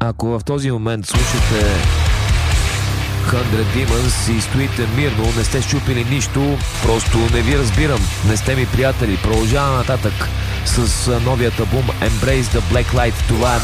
Ако в този момент слушате 100 Demons и стоите мирно, не сте щупили нищо, просто не ви разбирам, не сте ми приятели. Продължаваме нататък с новият албум Embrace the Black Light. Това е